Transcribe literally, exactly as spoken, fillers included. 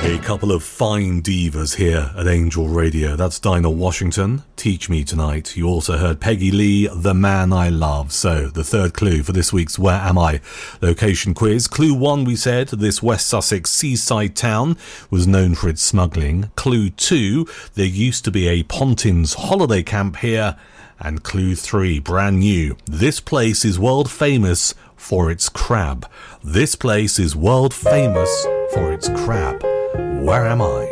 A couple of fine divas here at Angel Radio. That's Dinah Washington, Teach Me Tonight. You also heard Peggy Lee, The Man I Love. So, the third clue for this week's Where Am I location quiz. Clue one, we said, this West Sussex seaside town was known for its smuggling. Clue two, there used to be a Pontins holiday camp here. And clue three, brand new, this place is world famous for its crab. This place is world famous for its crab. Where am I?